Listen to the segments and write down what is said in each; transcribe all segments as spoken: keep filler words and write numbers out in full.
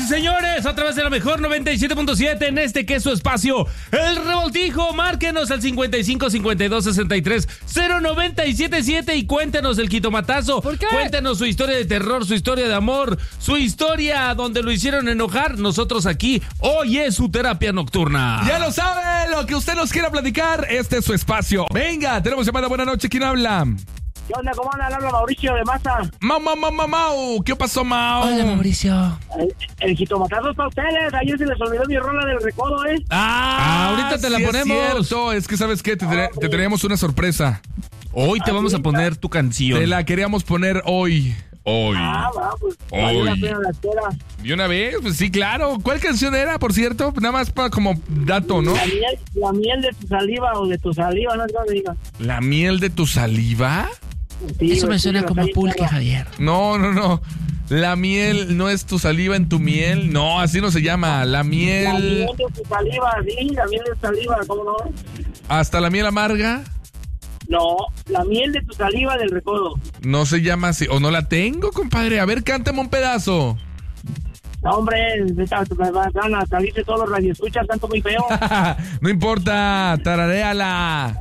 y señores, a través de la mejor noventa y siete punto siete en este que es su espacio, El Revoltijo. Márquenos al cincuenta y cinco, cincuenta y dos, sesenta y tres, cero noventa y siete siete y cuéntenos el jitomatazo. ¿Por qué? Cuéntenos su historia de terror, su historia de amor, su historia donde lo hicieron enojar. Nosotros aquí, hoy es su terapia nocturna. Ya lo sabe, lo que usted nos quiera platicar, este es su espacio. Venga, tenemos llamada. Buenas noches, ¿quién habla? ¿Qué onda? ¿Cómo anda? Habla Mauricio de Maza. Mau, Mau, Mau, Mau, Mau. ¿Qué pasó, Mau? Hola, Mauricio. El, el jitomatazo es para ustedes. Ayer se les olvidó mi rola del recodo, ¿eh? Ah, ahorita te la sí ponemos. Es cierto, es que ¿sabes qué? Te, te, te teníamos una sorpresa. Hoy te vamos a poner tu canción. Te la queríamos poner hoy. Hoy. Ah, va, pues. Valió la Hoy. pena la espera. ¿Y una vez? Pues sí, claro. ¿Cuál canción era, por cierto? Nada más para como dato, ¿no? La miel, la miel de tu saliva o de tu saliva, no sé cómo se diga. ¿La miel de tu saliva? Sí, Eso me güey, suena sí, como la pulque, calle, Javier. No, no, no. La miel no es tu saliva en tu miel. No, así no se llama. La La miel miel. de tu saliva, sí, la miel de tu saliva, ¿cómo no? Hasta la miel amarga. No, la miel de tu saliva del recodo. No se llama así. O no la tengo, compadre. A ver, cántame un pedazo. No, hombre, esta- me van a salirse todos los radioescuchas, tanto muy feo. No importa. Tararéala.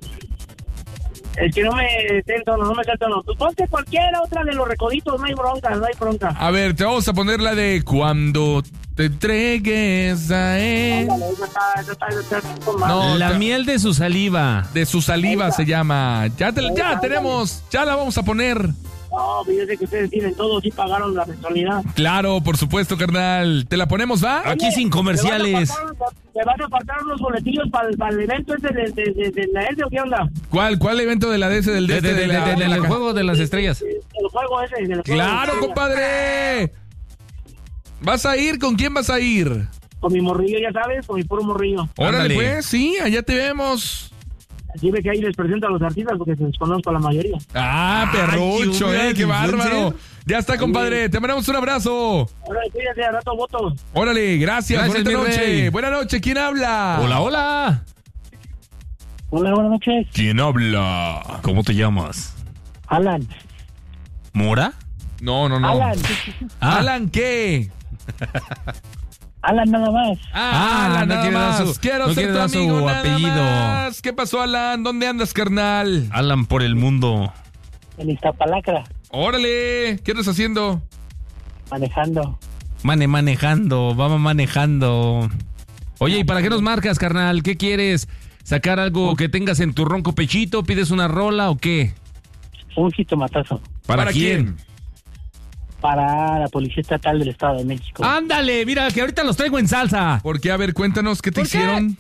Es que no me tento, no me canto, no. Tú ponte cualquiera otra de los recoditos, no hay bronca, no hay bronca. A ver, te vamos a poner la de Cuando te entregues a él. Ándale, esa está, esa está, esa está con más. No, La te- miel de su saliva. De su saliva se llama. Ya, te- ya Ándale. tenemos. Ya la vamos a poner. No, pues yo sé que ustedes tienen todo, sí pagaron la mensualidad. Claro, por supuesto, carnal. ¿Te la ponemos, va? Aquí sin comerciales. ¿Te vas a apartar unos boletillos para el, para el evento ese de, de, de, de la S o qué onda? ¿Cuál? ¿Cuál evento de la D S del D De- S? de- de- la- de- de- la- del juego de las estrellas. El juego ese. Del juego Claro, de- compadre. ¿Vas a ir? ¿Con quién vas a ir? Con mi morrillo, ya sabes, con mi puro morrillo. Órale, Ándale. pues, sí, allá te vemos. Así ve que ahí les presento a los artistas porque se desconozco a la mayoría. Ah, perrucho, Ay, eh, qué qué bárbaro. influencer. Ya está, compadre. Te mandamos un abrazo. Ahora cuídense, a rato voto. Órale, gracias. Gracias, Buenas mi noches. rey. Buenas noches. ¿Quién habla? Hola, hola. Hola, buenas noches. ¿Quién habla? ¿Cómo te llamas? Alan. ¿Mora? No, no, no. Alan. Ah. ¿Alan qué? Alan nada más. Ah, Alan, no nada quiere dar más. su- Quiero no ser quiere tu dar su amigo, nada apellido. más. ¿Qué pasó, Alan? ¿Dónde andas, carnal? Alan por el mundo. En Iztapalacra, Órale, ¿qué andas haciendo? manejando. Mane manejando, vamos manejando. Oye, ¿y para qué nos marcas, carnal? ¿Qué quieres? ¿Sacar algo que tengas en tu ronco pechito? ¿Pides una rola o qué? Un jitomatazo. ¿Para, quién? Para la Policía Estatal del Estado de México. Ándale, mira, que ahorita los traigo en salsa. ¿Por qué? A ver, cuéntanos, ¿qué te ¿Por qué? hicieron?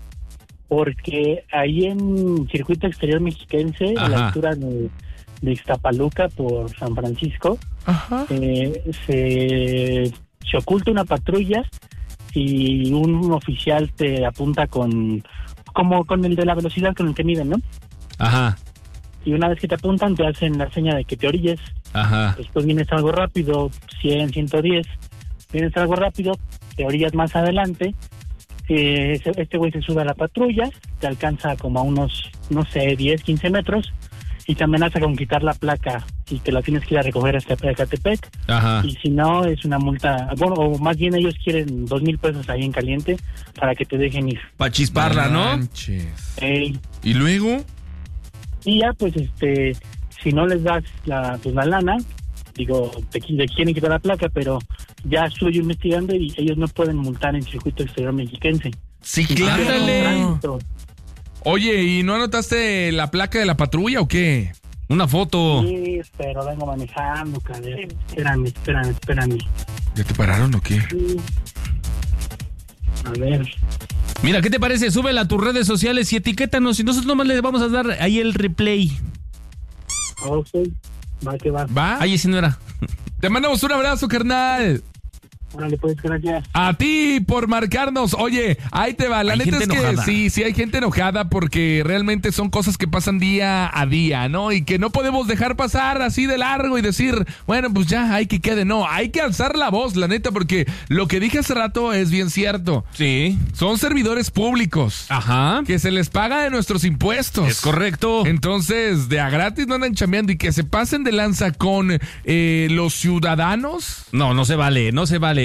Porque ahí en Circuito Exterior Mexiquense, a Ajá. la altura de, de Ixtapaluca por San Francisco, Ajá. eh, se, se oculta una patrulla y un oficial te apunta con como con el de la velocidad con el que miden, ¿no? Ajá, Y una vez que te apuntan te hacen la seña de que te orilles. ajá. Después vienes algo rápido, cien, ciento diez, vienes algo rápido, te orillas más adelante, eh, ese- este güey se sube a la patrulla, te alcanza como a unos, no sé, diez, quince metros, y te amenaza con quitar la placa y que la tienes que ir a recoger hasta Ecatepec, Ajá. y si no es una multa, bueno, o más bien ellos quieren dos mil pesos ahí en caliente para que te dejen ir. Pa' chisparla, ¿no? Manches. Ey, ¿Y luego? y ya pues este, si no les das la, pues, la lana, digo, te, qui- te quieren quitar la placa, pero ya estuve yo investigando y ellos no pueden multar en Circuito Exterior Mexiquense. Sí, Ándale. Tránsito. Oye, ¿y no anotaste la placa de la patrulla o qué? Una foto. Sí, pero vengo manejando, cabrón. Espérame, espérame, espérame. ¿Ya te pararon o qué? Sí. A ver, Mira, ¿qué te parece? Súbela a tus redes sociales y etiquétanos y nosotros nomás le vamos a dar ahí el replay. ok, va que va. ¿Va? Ay, ese no era. Te mandamos un abrazo, carnal. Órale, pues, gracias. A ti por marcarnos. Oye, ahí te va. La Hay neta gente es que enojada. sí, sí hay gente enojada porque realmente son cosas que pasan día a día, ¿no? Y que no podemos dejar pasar así de largo y decir, bueno, pues ya hay que quede. No, hay que alzar la voz, la neta, porque lo que dije hace rato es bien cierto. Sí. Son servidores públicos Ajá. que se les paga de nuestros impuestos. Es correcto. Entonces, de a gratis no andan chambeando y que se pasen de lanza con eh, los ciudadanos. No, no se vale, no se vale.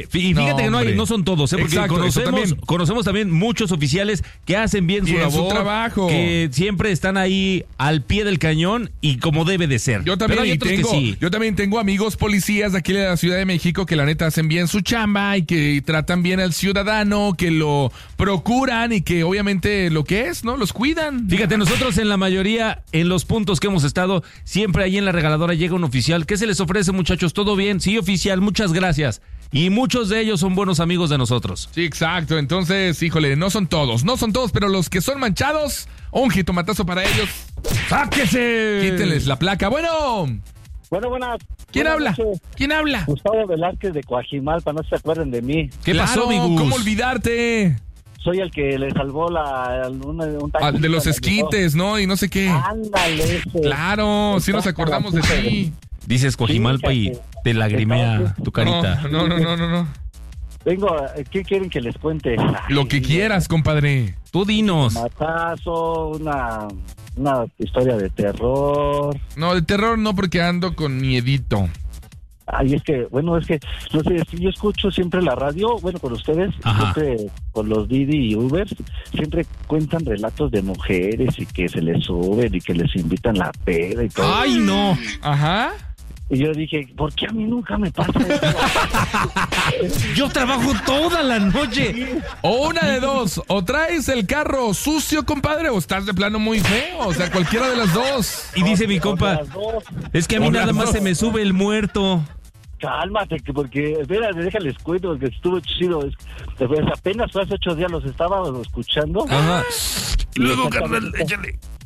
Fíjate, y fíjate No, que no hay, hombre. no son todos, ¿eh? Porque Exacto, eso conocemos, también. conocemos también muchos oficiales que hacen bien su Bien su labor, trabajo. que siempre están ahí al pie del cañón y como debe de ser. Yo también, Pero hay y otros tengo, que sí. yo también tengo amigos policías de aquí de la Ciudad de México que la neta hacen bien su chamba y que tratan bien al ciudadano, que lo procuran y que obviamente lo que es, ¿no? Los cuidan. Fíjate, nosotros en la mayoría, en los puntos que hemos estado, siempre ahí en la regaladora llega un oficial. ¿Qué se les ofrece, muchachos? ¿Todo bien? Sí, oficial, muchas gracias. Y muchos de ellos son buenos amigos de nosotros. Sí, exacto. Entonces, híjole, no son todos, no son todos, pero los que son manchados, un jitomatazo para ellos. ¡Sáquese! Quítenles la placa. Bueno, Bueno, buenas. ¿quién buenas habla? noches. ¿Quién habla? Gustavo Velázquez de Coajimalpa, no se acuerden de mí. ¿Qué Claro, pasó, mi Gus? ¿cómo olvidarte? Soy el que le salvó la, un, un Ah, de los taxista, esquites, ¿no? Y no sé qué. Ándale, ese. Claro, sí nos acordamos de ti. Dices Coajimalpa y te lagrimea tu carita. No, no, no, no, no. Vengo, ¿qué quieren que les cuente? Lo que quieras, compadre. Tú dinos. Matazo, una, una historia de terror. No, de terror no, porque ando con miedito. Ay, es que, bueno, es que, no sé, si yo escucho siempre la radio, bueno, con ustedes, Ajá. siempre con los Didi y Ubers, siempre cuentan relatos de mujeres y que se les suben y que les invitan la peda y todo. ¡Ay, no! Ajá. Y yo dije, ¿por qué a mí nunca me pasa eso? Yo trabajo toda la noche. O una de dos, o traes el carro sucio, compadre, o estás de plano muy feo. O sea, cualquiera de las dos. Y dice mi compa, Las dos. es que a mí Hola, nada más no. se me sube el muerto. Cálmate, que porque, espérate, déjales cuento, porque estuvo chido. Es- pues apenas hace ocho días los estaba escuchando. Ajá. Luego, Exactamente. carnal, échale.